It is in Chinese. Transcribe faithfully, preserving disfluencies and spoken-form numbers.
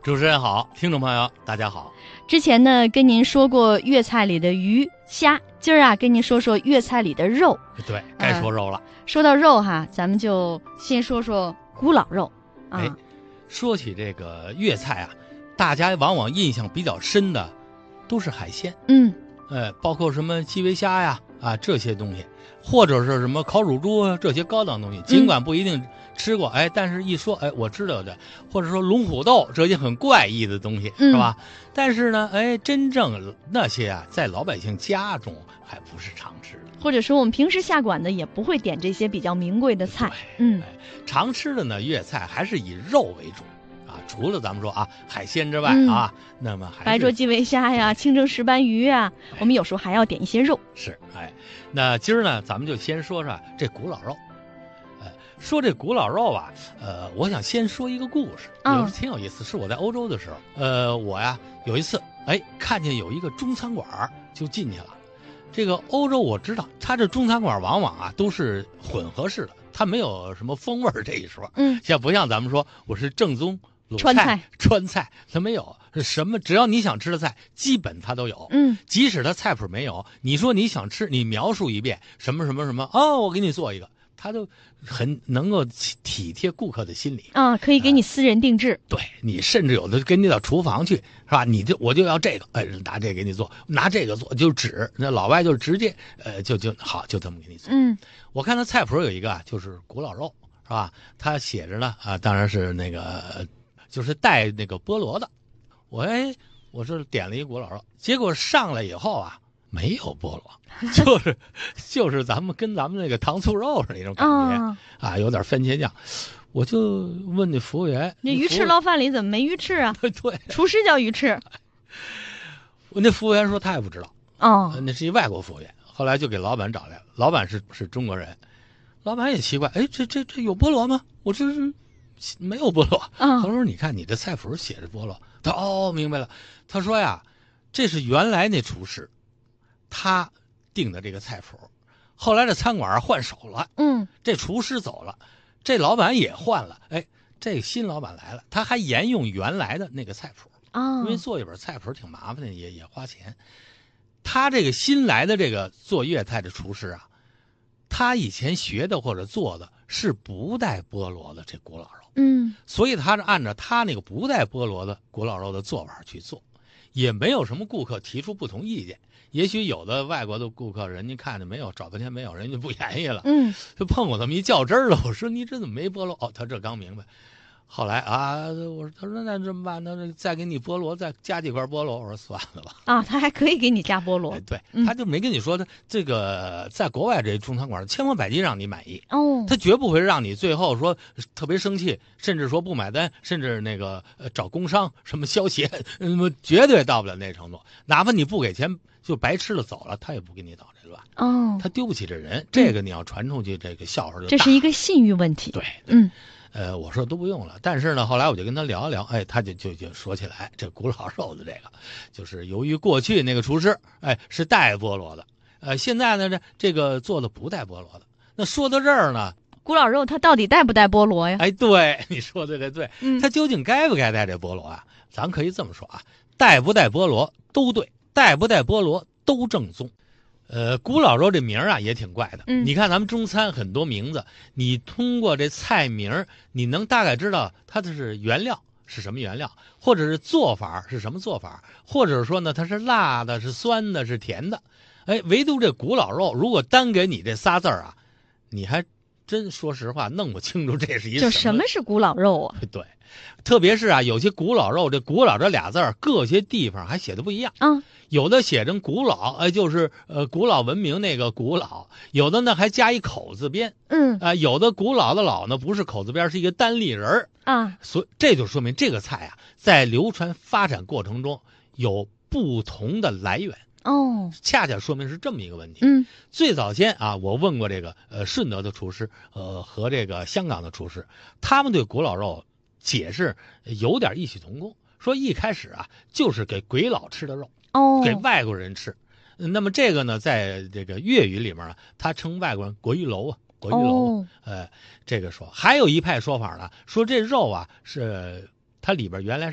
主持人好，听众朋友大家好。 之前呢跟您说过粤菜里的鱼虾，今儿啊跟您说说粤菜里的肉。 对，该说肉了、 呃、说到肉哈，咱们就先说说古老肉啊。 哎，说起这个粤菜啊，大家往往印象比较深的都是海鲜。 嗯， 呃，包括什么基围虾呀啊这些东西，或者是什么烤乳猪啊这些高档东西，尽管不一定吃过，哎，但是一说哎我知道的，或者说龙虎斗这些很怪异的东西、 嗯、 是吧？但是呢，哎，真正那些啊，在老百姓家中还不是常吃的， 或者说我们平时下馆子也不会点这些比较名贵的菜。嗯、 哎，常吃的呢，粤菜还是以肉为主。啊，除了咱们说啊海鲜之外、 嗯、 啊，那么还是白灼基围虾呀、清蒸石斑鱼呀、哎，我们有时候还要点一些肉。 是，哎，那今儿呢，咱们就先说说这古老肉。呃，说这古老肉啊，呃，我想先说一个故事，有挺有意思。是我在欧洲的时候，呃，我呀有一次，哎，看见有一个中餐馆就进去了。这个欧洲我知道，它这中餐馆往往啊都是混合式的，它没有什么风味这一说。 嗯， 像不像咱们说我是正宗。 川菜川菜它没有，是什么只要你想吃的菜基本它都有。 嗯， 即使它菜谱没有，你说你想吃，你描述一遍什么什么什么，哦，我给你做一个，它都很能够体贴顾客的心理啊，可以给你私人定制、 呃、对，你甚至有的跟你到厨房去是吧，你就我就要这个，哎，拿这个给你做，拿这个做就指那老外就直接呃就就好就这么给你做。 嗯， 我看他菜谱有一个啊，就是古老肉是吧，他写着呢啊，当然是那个就是带那个菠萝的。我哎，我是点了一古老肉，结果上来以后啊，没有菠萝，就是就是咱们跟咱们那个糖醋肉是那种感觉、哦、啊，有点番茄酱。我就问那服务员， 那鱼翅捞饭里怎么没鱼翅啊？ 对， 厨师叫鱼翅。 我那服务员说他也不知道， 哦， 那是一外国服务员。后来就给老板找来了，老板是是中国人，老板也奇怪，哎，这这这有菠萝吗？我这是。没有菠萝。 嗯， 他说你看你这菜谱写着菠萝。他说哦明白了。他说呀，这是原来那厨师他定的这个菜谱，后来这餐馆换手了， 嗯， 这厨师走了，这老板也换了，哎，这新老板来了，他还沿用原来的那个菜谱啊、哦， 因为做一本菜谱挺麻烦的，也也花钱。他这个新来的这个做粤菜的厨师啊，他以前学的或者做的是不带菠萝的这古老肉， 嗯， 所以他是按照他那个不带菠萝的古老肉的做法去做，也没有什么顾客提出不同意见。也许有的外国的顾客，人家看着没有，找半天没有，人家不言语了， 嗯， 就碰我这么一较真儿了。我说你这怎么没菠萝？哦，他这刚明白。后来啊，我说他说那这么办？那再给你菠萝，再加几块菠萝。我说算了吧。 啊，他还可以给你加菠萝。 哎、对、 嗯， 他就没跟你说的这个，在国外这中餐馆千方百计让你满意哦， 他绝不会让你最后说特别生气，甚至说不买单，甚至那个呃找工伤什么消协，嗯，绝对到不了那程度。哪怕你不给钱就白吃了走了，他也不给你捣这乱。 哦， 他丢不起这人，这个你要传出去，这个笑话就大。 这是一个信誉问题。 对， 对嗯。 呃，我说都不用了，但是呢，后来我就跟他聊一聊，哎，他就就就说起来这古老肉的这个，就是由于过去那个厨师，哎，是带菠萝的，呃，现在呢这这个做的不带菠萝的。那说到这儿呢， 古老肉它到底带不带菠萝呀？ 哎，对，你说的这对， 嗯， 它究竟该不该带这菠萝啊？咱可以这么说啊，带不带菠萝都对，带不带菠萝都正宗。呃，古老肉这名啊也挺怪的。 嗯， 你看咱们中餐很多名字，你通过这菜名，你能大概知道它的是原料是什么原料，或者是做法是什么做法，或者说呢它是辣的、是酸的、是甜的。哎，唯独这古老肉，如果单给你这仨字儿啊，你还真说实话弄不清楚这是一就什么是古老肉啊？ 对，特别是啊，有些古老肉，这古老这俩字儿，各些地方还写的不一样。 嗯。 有的写成古老，哎，就是呃古老文明那个古老；有的呢还加一口字边， 嗯啊、呃，有的古老的老呢不是口字边，是一个单立人儿啊。 所以这就说明这个菜啊，在流传发展过程中有不同的来源。 哦， 恰恰说明是这么一个问题。 嗯， 最早先啊，我问过这个呃顺德的厨师，呃和这个香港的厨师，他们对古老肉解释有点异曲同工，说一开始啊就是给鬼佬吃的肉。 哦， 给外国人吃，那么这个呢，在这个粤语里面啊，他称外国人国语楼啊，国语楼、啊，呃，这个说，还有一派说法呢，说这肉啊是它里边原来是。